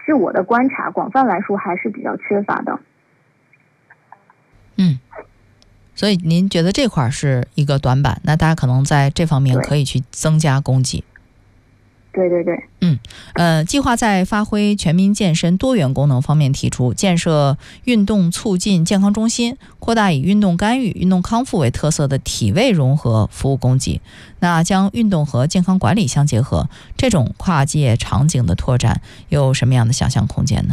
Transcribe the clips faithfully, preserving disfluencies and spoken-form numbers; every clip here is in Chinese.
据我的观察，广泛来说还是比较缺乏的。 嗯，所以您觉得这块是一个短板，那大家可能在这方面可以去增加供给。 对对对， 嗯，呃，计划在发挥全民健身多元功能方面提出建设运动促进健康中心，扩大以运动干预、运动康复为特色的体位融合服务供给。那将运动和健康管理相结合，这种跨界场景的拓展有什么样的想象空间呢？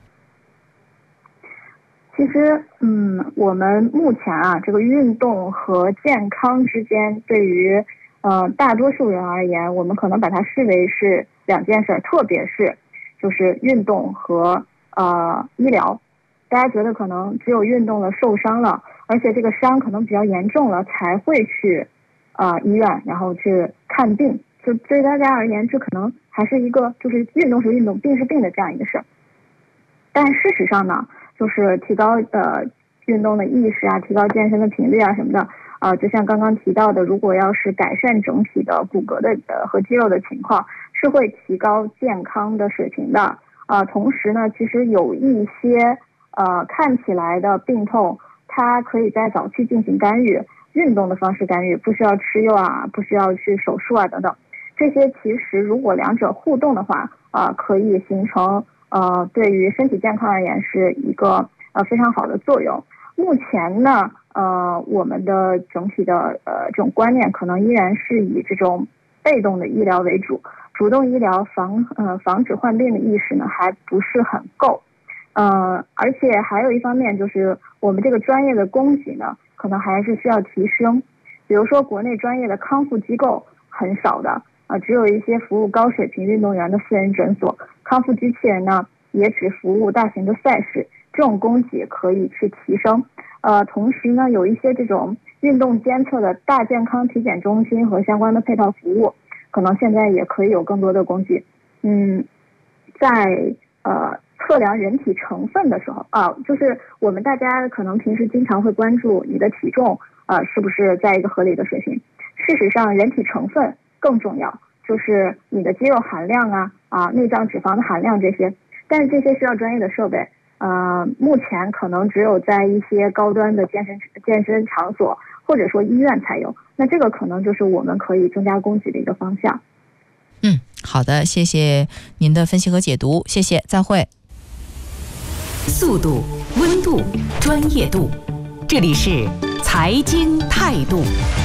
其实，嗯，我们目前啊，这个运动和健康之间，对于呃大多数人而言，我们可能把它视为是两件事，特别是就是运动和呃医疗。大家觉得可能只有运动了受伤了，而且这个伤可能比较严重了，才会去呃医院，然后去看病。就对大家而言，这可能还是一个就是运动是运动，病是病的这样一个事儿。但事实上呢，就是提高呃运动的意识啊，提高健身的频率啊什么的啊、呃，就像刚刚提到的，如果要是改善整体的骨骼的呃和肌肉的情况，是会提高健康的水平的啊、呃。同时呢，其实有一些呃看起来的病痛，它可以在早期进行干预，运动的方式干预，不需要吃药啊，不需要去手术啊等等。这些其实如果两者互动的话啊、呃，可以形成。呃，对于身体健康而言是一个呃非常好的作用。目前呢，呃，我们的整体的呃这种观念可能依然是以这种被动的医疗为主，主动医疗防呃防止患病的意识呢还不是很够。呃，而且还有一方面就是我们这个专业的供给呢，可能还是需要提升。比如说，国内专业的康复机构很少的。啊，只有一些服务高水平运动员的私人诊所，康复机器人呢也只服务大型的赛事，这种供给可以去提升。呃，同时呢，有一些这种运动监测的大健康体检中心和相关的配套服务，可能现在也可以有更多的供给。嗯，在呃测量人体成分的时候啊，就是我们大家可能平时经常会关注你的体重啊、呃、是不是在一个合理的水平。事实上，人体成分更重要，就是你的肌肉含量啊啊内脏脂肪的含量这些，但是这些需要专业的设备，呃，目前可能只有在一些高端的健身健身场所或者说医院才有，那这个可能就是我们可以增加供给的一个方向。 嗯，好的，谢谢您的分析和解读，谢谢，再会。 速度、温度、专业度，这里是财经态度。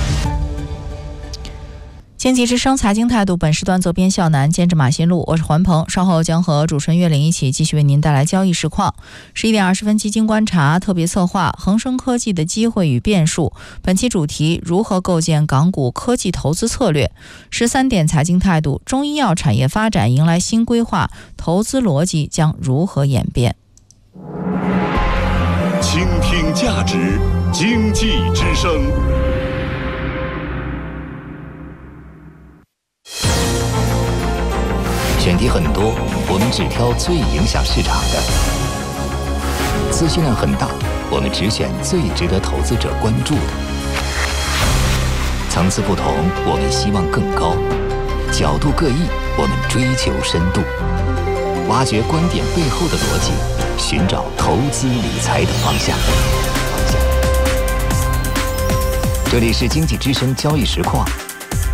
经济之声财经态度，本时段责编笑南，监制马新路，我是环鹏，稍后将和主持人岳玲一起继续为您带来交易实况。十一点二十分，基金观察特别策划恒生科技的机会与变数，本期主题如何构建港股科技投资策略。十三点财经态度，中医药产业发展迎来新规划，投资逻辑将如何演变？ 倾听价值，经济之声。 选题很多，我们只挑最影响市场的；资讯量很大，我们只选最值得投资者关注的。层次不同，我们希望更高；角度各异，我们追求深度。挖掘观点背后的逻辑，寻找投资理财的方向。这里是经济之声交易实况，